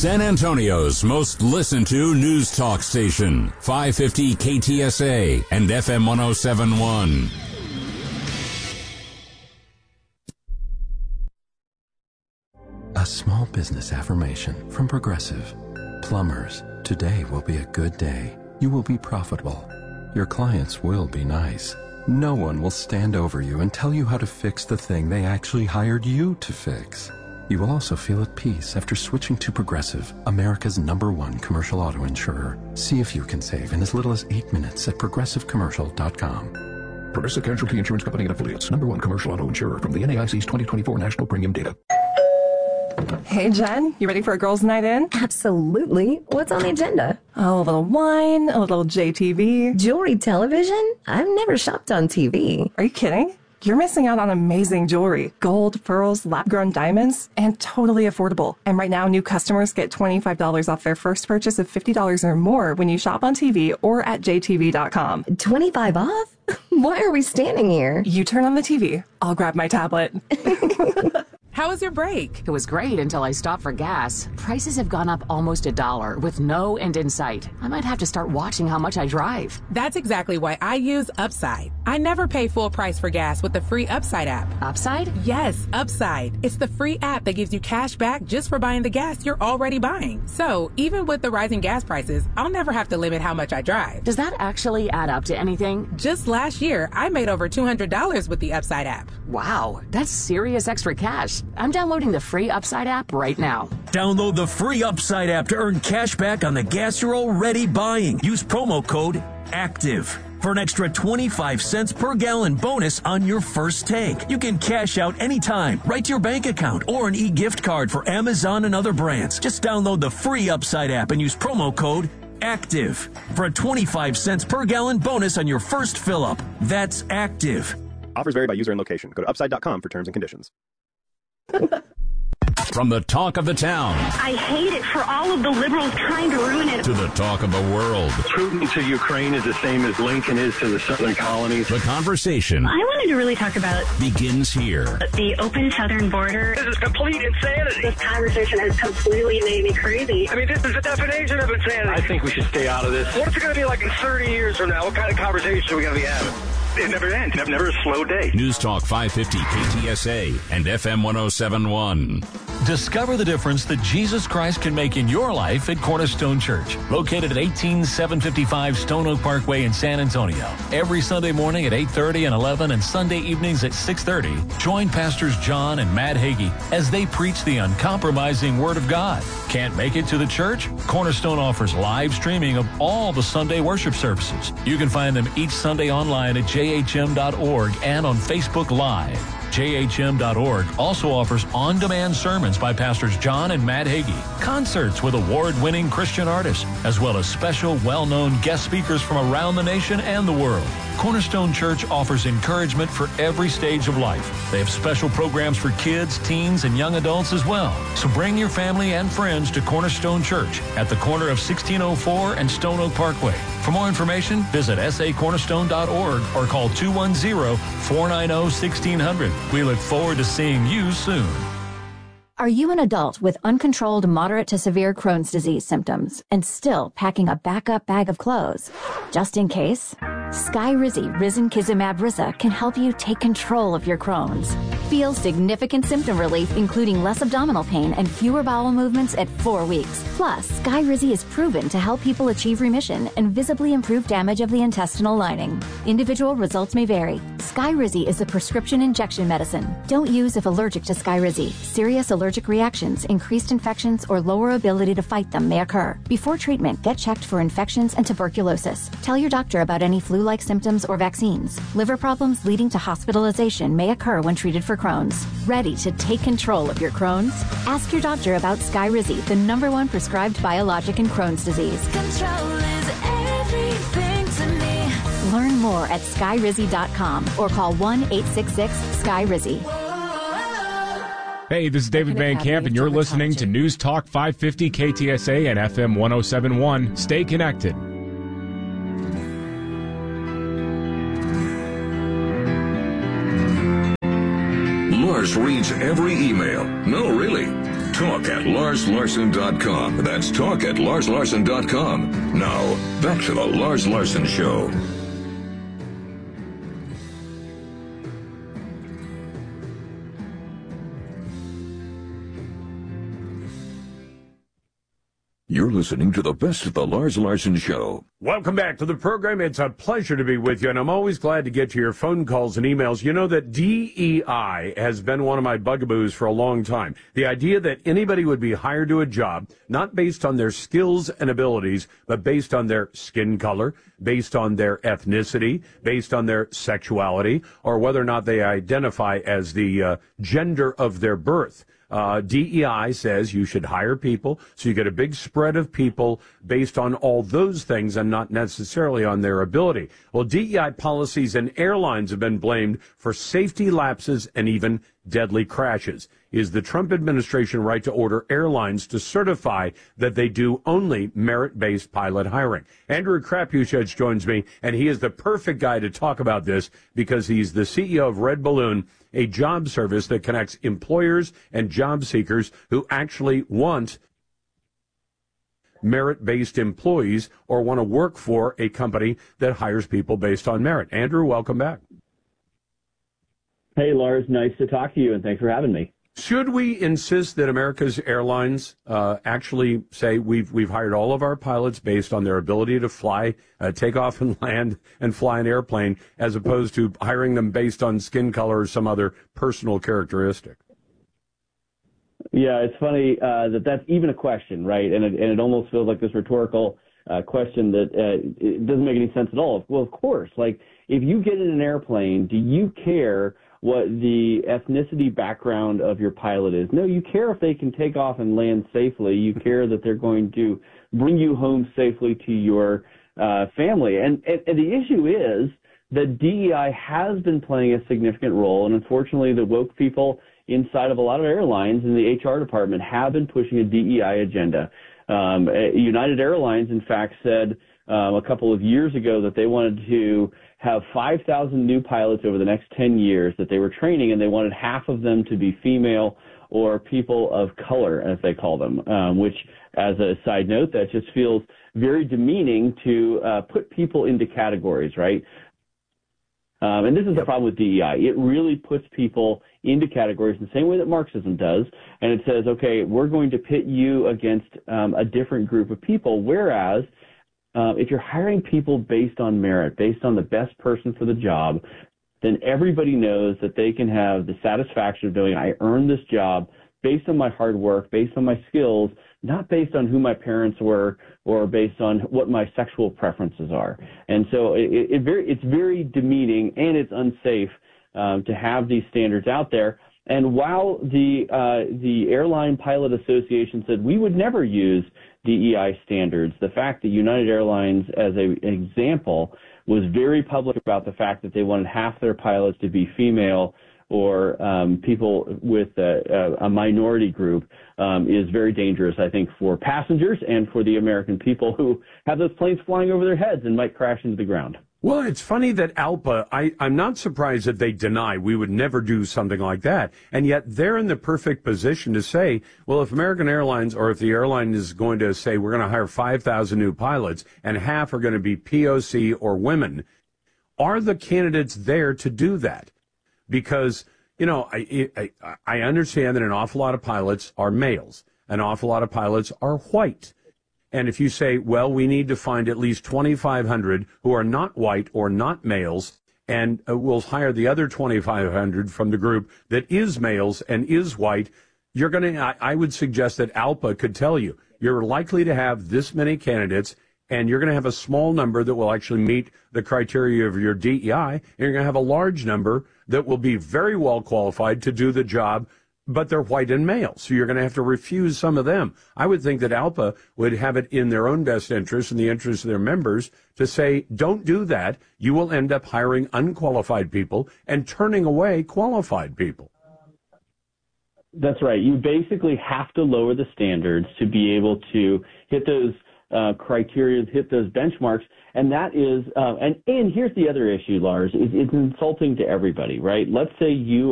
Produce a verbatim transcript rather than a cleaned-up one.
San Antonio's most listened to news talk station, five fifty K T S A and F M one oh seven point one. A small business affirmation from Progressive. Plumbers, today will be a good day. You will be profitable. Your clients will be nice. No one will stand over you and tell you how to fix the thing they actually hired you to fix. You will also feel at peace after switching to Progressive, America's number one commercial auto insurer. See if you can save in as little as eight minutes at progressive commercial dot com. Progressive Casualty Insurance Company and Affiliates, number one commercial auto insurer from the N A I C's twenty twenty-four National Premium Data. Hey, Jen, you ready for a girls' night in? Absolutely. What's on the agenda? Oh, a little wine, a little J T V. Jewelry television? I've never shopped on T V. Are you kidding? You're missing out on amazing jewelry. Gold, pearls, lab-grown diamonds, and totally affordable. And right now, new customers get twenty-five dollars off their first purchase of fifty dollars or more when you shop on T V or at J T V dot com. twenty-five off? Why are we standing here? You turn on the T V. I'll grab my tablet. How was your break? It was great until I stopped for gas. Prices have gone up almost a dollar with no end in sight. I might have to start watching how much I drive. That's exactly why I use Upside. I never pay full price for gas with the free Upside app. Upside? Yes, Upside. It's the free app that gives you cash back just for buying the gas you're already buying. So even with the rising gas prices, I'll never have to limit how much I drive. Does that actually add up to anything? Just last year, I made over two hundred dollars with the Upside app. Wow, that's serious extra cash. I'm downloading the free Upside app right now. Download the free Upside app to earn cash back on the gas you're already buying. Use promo code ACTIVE for an extra twenty-five cents per gallon bonus on your first tank. You can cash out anytime, right to your bank account, or an e-gift card for Amazon and other brands. Just download the free Upside app and use promo code ACTIVE for a twenty-five cents per gallon bonus on your first fill-up. That's ACTIVE. Offers vary by user and location. Go to upside dot com for terms and conditions. From the talk of the town. I hate it for all of the liberals trying to ruin it. To the talk of the world. Putin to Ukraine is the same as Lincoln is to the southern colonies. The conversation. I wanted to really talk about begins here. The open southern border. This is complete insanity. This conversation has completely made me crazy. I mean, this is the definition of insanity. I think we should stay out of this. What's it going to be like in thirty years from now? What kind of conversation are we going to be having? It never ends. Never, never a slow day. News Talk five fifty K T S A and F M one oh seven point one. Discover the difference that Jesus Christ can make in your life at Cornerstone Church, located at eighteen seven fifty-five Stone Oak Parkway in San Antonio. Every Sunday morning at eight thirty and eleven and Sunday evenings at six thirty, join Pastors John and Matt Hagee as they preach the uncompromising Word of God. Can't make it to the church? Cornerstone offers live streaming of all the Sunday worship services. You can find them each Sunday online at j h m dot org and on Facebook Live. j h m dot org also offers on-demand sermons by Pastors John and Matt Hagee, concerts with award-winning Christian artists, as well as special well-known guest speakers from around the nation and the world. Cornerstone Church offers encouragement for every stage of life. They have special programs for kids, teens, and young adults as well. So bring your family and friends to Cornerstone Church at the corner of sixteen oh four and Stone Oak Parkway. For more information, visit s a cornerstone dot org or call two one zero, four nine zero, one six zero zero. We look forward to seeing you soon. Are you an adult with uncontrolled moderate to severe Crohn's disease symptoms and still packing a backup bag of clothes just in case? Skyrizi Risankizumab Risa can help you take control of your Crohn's. Feel significant symptom relief, including less abdominal pain and fewer bowel movements at four weeks. Plus, Skyrizi is proven to help people achieve remission and visibly improve damage of the intestinal lining. Individual results may vary. Skyrizi is a prescription injection medicine. Don't use if allergic to Skyrizi. Serious allergic reactions, increased infections, or lower ability to fight them may occur. Before treatment, get checked for infections and tuberculosis. Tell your doctor about any flu-like symptoms or vaccines. Liver problems leading to hospitalization may occur when treated for Crohn's. Ready to take control of your Crohn's? Ask your doctor about Skyrizi, the number one prescribed biologic in Crohn's disease. Control is everything to me. Learn more at skyrizi dot com or call one eight six six sky rizi. Hey, this is David Van Camp, and you're listening to News Talk five fifty K T S A and F M one oh seven point one. Stay connected. Mars reads every email. No, really. Talk at Lars Larson dot com. That's talk at Lars Larson dot com. Now, back to the Lars Larson Show. You're listening to the best of the Lars Larson Show. Welcome back to the program. It's a pleasure to be with you, and I'm always glad to get to your phone calls and emails. You know that D E I has been one of my bugaboos for a long time. The idea that anybody would be hired to a job, not based on their skills and abilities, but based on their skin color, based on their ethnicity, based on their sexuality, or whether or not they identify as the uh, gender of their birth. Uh, D E I says you should hire people so you get a big spread of people based on all those things and not necessarily on their ability. Well, D E I policies and airlines have been blamed for safety lapses and even deadly crashes. Is the Trump administration right to order airlines to certify that they do only merit-based pilot hiring? Andrew Krapushich joins me, and he is the perfect guy to talk about this because he's the C E O of Red Balloon, a job service that connects employers and job seekers who actually want merit-based employees or want to work for a company that hires people based on merit. Andrew, welcome back. Hey, Lars, nice to talk to you, and thanks for having me. Should we insist that America's airlines uh, actually say we've we've hired all of our pilots based on their ability to fly, uh, take off and land and fly an airplane, as opposed to hiring them based on skin color or some other personal characteristic? Yeah, it's funny uh, that that's even a question, right? And it, and it almost feels like this rhetorical uh, question that uh, it doesn't make any sense at all. Well, of course, like if you get in an airplane, do you care what the ethnicity background of your pilot is? No, you care if they can take off and land safely. You care that they're going to bring you home safely to your uh, family. And, and, and the issue is that D E I has been playing a significant role, and unfortunately the woke people inside of a lot of airlines in the H R department have been pushing a D E I agenda. Um, United Airlines, in fact, said um, a couple of years ago that they wanted to have five thousand new pilots over the next ten years that they were training, and they wanted half of them to be female or people of color, as they call them, um, which, as a side note, that just feels very demeaning to uh, put people into categories, right? Um, and this is the problem with D E I. It really puts people into categories in the same way that Marxism does, and it says, okay, we're going to pit you against um, a different group of people, whereas Uh, if you're hiring people based on merit, based on the best person for the job, then everybody knows that they can have the satisfaction of knowing I earned this job based on my hard work, based on my skills, not based on who my parents were or based on what my sexual preferences are. And so it, it very, it's very demeaning and it's unsafe um, to have these standards out there. And while the uh, the Airline Pilot Association said we would never use D E I standards, the fact that United Airlines, as a, an example, was very public about the fact that they wanted half their pilots to be female or um, people with a, a minority group um, is very dangerous, I think, for passengers and for the American people who have those planes flying over their heads and might crash into the ground. Well, it's funny that ALPA, I, I'm not surprised that they deny we would never do something like that. And yet they're in the perfect position to say, well, if American Airlines or if the airline is going to say we're going to hire five thousand new pilots and half are going to be P O C or women, are the candidates there to do that? Because, you know, I, I, I understand that an awful lot of pilots are males. An awful lot of pilots are white. And if you say, well, we need to find at least twenty-five hundred who are not white or not males, and uh, we'll hire the other twenty-five hundred from the group that is males and is white, you're going to, I, I would suggest that ALPA could tell you, you're likely to have this many candidates, and you're going to have a small number that will actually meet the criteria of your D E I, and you're going to have a large number that will be very well qualified to do the job, but they're white and male, so you're going to have to refuse some of them. I would think that ALPA would have it in their own best interest and the interest of their members to say, don't do that. You will end up hiring unqualified people and turning away qualified people. That's right. You basically have to lower the standards to be able to hit those uh, criteria, hit those benchmarks. And that is, uh, and, and here's the other issue, Lars, is it's insulting to everybody, right? Let's say you